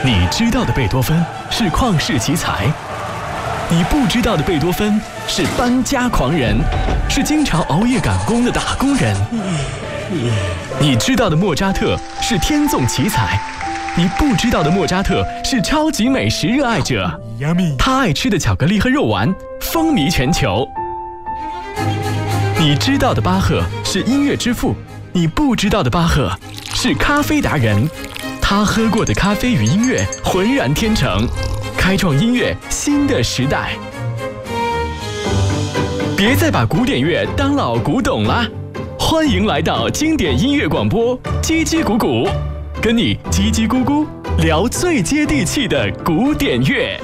你知道的贝多芬是旷世奇才，你不知道的贝多芬是搬家狂人，是经常熬夜赶工的打工人。你知道的莫扎特是天纵奇才，你不知道的莫扎特是超级美食热爱者，他爱吃的巧克力和肉丸风靡全球。你知道的巴赫是音乐之父，你不知道的巴赫是咖啡达人，他喝过的咖啡与音乐浑然天成，开创音乐新的时代。别再把古典乐当老古董啦！欢迎来到经典音乐广播，叽叽咕咕，跟你叽叽咕咕聊最接地气的古典乐。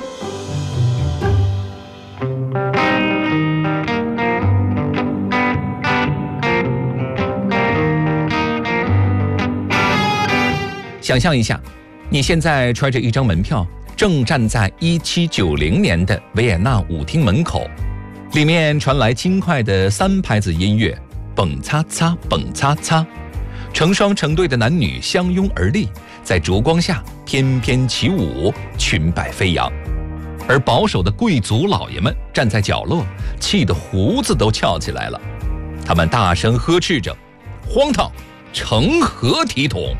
想象一下，你现在揣着一张门票，正站在1790年的维也纳舞厅门口，里面传来轻快的3拍子音乐，蹦擦擦蹦擦擦，成双成对的男女相拥而立，在烛光下翩翩起舞，裙摆飞扬。而保守的贵族老爷们站在角落，气得胡子都翘起来了。他们大声呵斥着：荒唐，成何体统！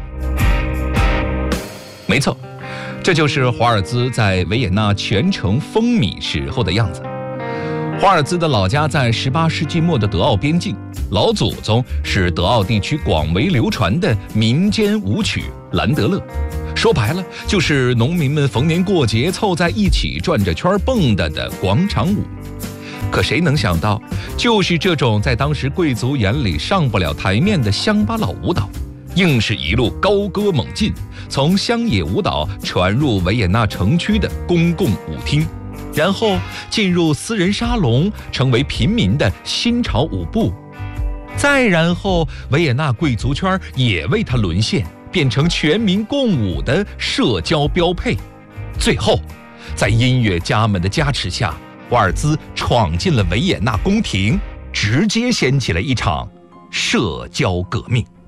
没错，这就是华尔兹在维也纳全城风靡时候的样子。华尔兹的老家在18世纪末的德奥边境，老祖宗是德奥地区广为流传的民间舞曲兰德勒，说白了就是农民们逢年过节凑在一起转着圈蹦的广场舞。可谁能想到，就是这种在当时贵族眼里上不了台面的乡巴佬舞蹈，硬是一路高歌猛进，从乡野舞蹈传入维也纳城区的公共舞厅，然后进入私人沙龙，成为平民的新潮舞步，再然后维也纳贵族圈也为它沦陷，变成全民共舞的社交标配。最后在音乐家们的加持下，华尔兹闯进了维也纳宫廷，直接掀起了一场社交革命。